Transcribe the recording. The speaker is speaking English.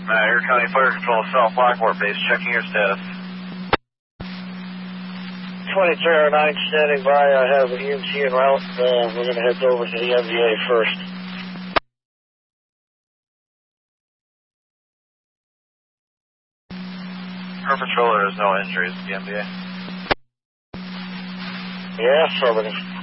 Air County Fire Control, South Lockport Base, checking your status. 2309 standing by. I have an EMT en route. We're going to head over to the MVA first. Per patrol, there is no injuries at the MVA. Yeah, affirmative.